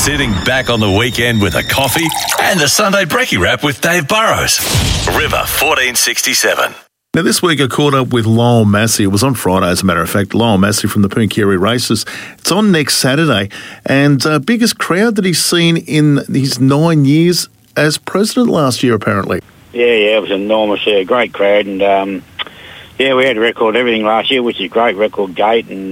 Sitting back on the weekend with a coffee and the Sunday Brekkie Wrap with Dave Burrows. River 1467. Now, this week I caught up with Lowell Massey. It was on Friday, as a matter of fact. Lowell Massey from the Pooncarie Races. It's on next Saturday. And biggest crowd that he's seen in his 9 years as president last year, apparently. Yeah, it was enormous. Yeah, great crowd. And, we had a record everything last year, which is a great record gate. And